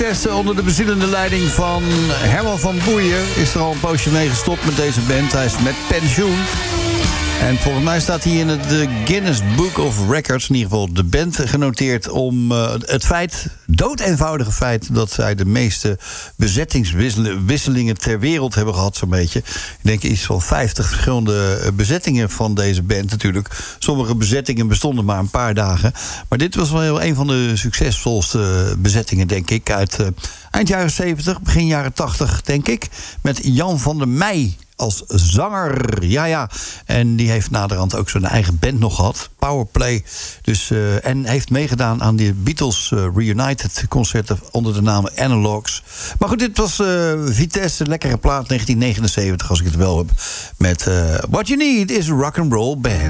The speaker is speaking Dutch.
Vitesse onder de bezielende leiding van Herman van Boeien is er al een poosje mee gestopt met deze band. Hij is met pensioen. En volgens mij staat hij in het Guinness Book of Records, in ieder geval de band, genoteerd om het feit, doodeenvoudige feit, dat zij de meeste bezettingswisselingen ter wereld hebben gehad, zo'n beetje. Ik denk iets van 50 verschillende bezettingen van deze band natuurlijk. Sommige bezettingen bestonden maar een paar dagen. Maar dit was wel een van de succesvolste bezettingen, denk ik, uit eind jaren 70, begin jaren 80, denk ik. Met Jan van der Meij als zanger, ja. En die heeft naderhand ook zijn eigen band nog gehad, Powerplay. Dus, en heeft meegedaan aan die Beatles Reunited concerten onder de naam Analogs. Maar goed, dit was Vitesse, lekkere plaat, 1979, als ik het wel heb. Met What You Need is a Rock'n'Roll Band.